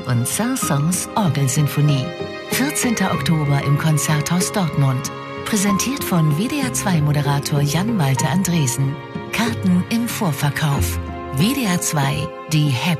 und Saint-Saëns Orgelsinfonie. 14. Oktober im Konzerthaus Dortmund. Präsentiert von WDR2-Moderator Jan-Malte Andresen. Karten im Vorverkauf. WDR 2, die Happy